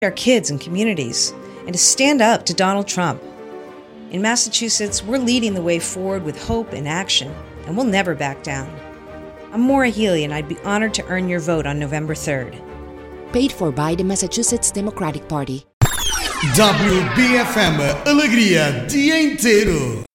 our kids and communities, and to stand up to Donald Trump. In Massachusetts, we're leading the way forward with hope and action, and we'll never back down. I'm Maura Healey, and I'd be honored to earn your vote on November 3rd. Paid for by the Massachusetts Democratic Party. WBFM, alegria dia inteiro.